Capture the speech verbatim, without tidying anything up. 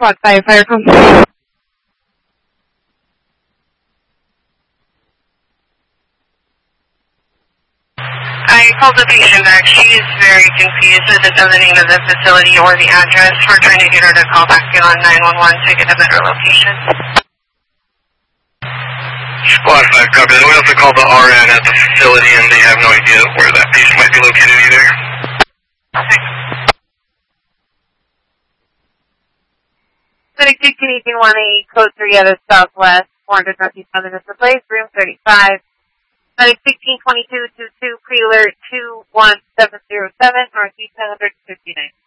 Squad firefighter from... I called the patient back. She's very confused. Doesn't know the name of the facility or the address. We're trying to get her to call back on nine one one to get a better location. Squad five, copy. We also called the R N at the facility and they have no idea where that patient might be located either. Okay. Clinic sixteen eighteen one eight, code three out of Southwest, four hundred Northeast Southern is the place, room thirty-five. Clinic sixteen twenty-two two two, pre-alert two one seven zero seven, Northeast one hundred fifty-nine.